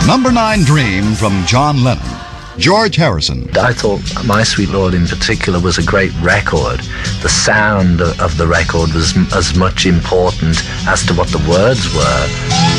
Number 9 Dream from John Lennon. George Harrison. I thought My Sweet Lord in particular was a great record. The sound of the record was as much important as to what the words were.